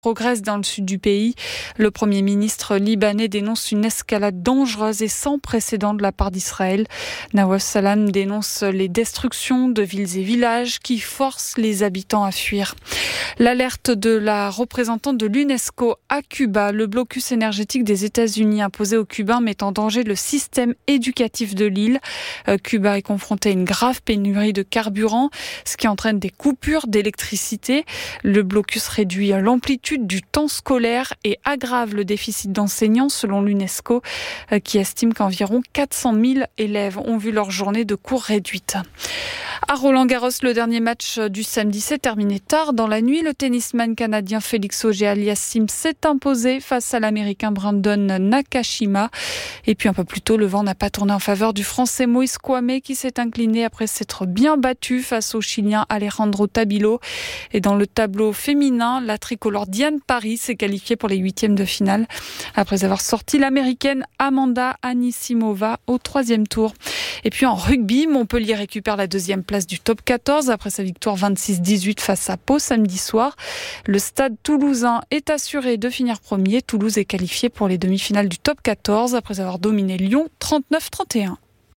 progresse dans le sud du pays. Le Premier ministre libanais dénonce une escalade dangereuse et sans précédent de la part d'Israël. Nawaf Salam dénonce les destructions de villes et villages qui forcent les habitants à fuir. L'alerte de la représentante de l'UNESCO à Cuba, le blocus énergétique des États-Unis imposé aux Cubains met en danger le système éducatif de l'île. Cuba est confronté à une grave pénurie de carburant, ce qui entraîne des coupures d'électricité. Le blocus réduit l'amplitude du temps scolaire et aggrave le déficit d'enseignants selon l'UNESCO qui estime qu'environ 400 000 élèves ont vu leur journée de cours réduite. À Roland-Garros, le dernier match du samedi s'est terminé tard dans la nuit. Le tennisman canadien Félix Auger-Aliassime s'est imposé face à l'américain Brandon Nakashima. Et puis un peu plus tôt, le vent n'a pas tourné en faveur du français Moïse Kouamé qui s'est incliné après s'être bien battu face au chilien Alejandro Tabilo. Et dans le tableau féminin, la tricolore Diane Paris s'est qualifiée pour les huitièmes de finale après avoir sorti l'américaine Amanda Anisimova au 3e tour. Et puis en rugby, Montpellier récupère la 2e place du top 14 après sa victoire 26-18 face à Pau samedi soir. Le stade toulousain est assuré de finir premier. Toulouse est qualifié pour les demi-finales du top 14 après avoir dominé Lyon 39-31.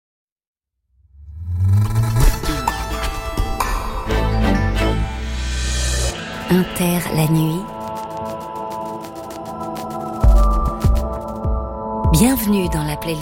Inter la nuit. Bienvenue dans la playlist.